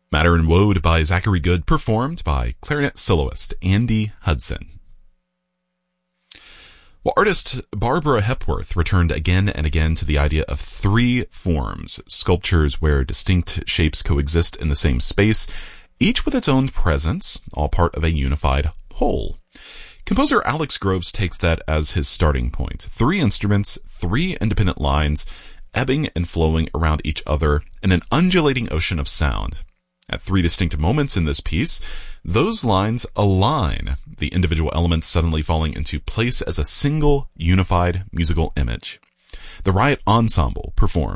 Matter and Woad by Zachary Good, performed by clarinet soloist Andy Hudson. Well, artist Barbara Hepworth returned again and again to the idea of three forms, sculptures where distinct shapes coexist in the same space, each with its own presence, all part of a unified whole. Composer Alex Groves takes that as his starting point. Three instruments, three independent lines, ebbing and flowing around each other in an undulating ocean of sound. At three distinct moments in this piece, those lines align, the individual elements suddenly falling into place as a single, unified musical image. The Riot Ensemble performs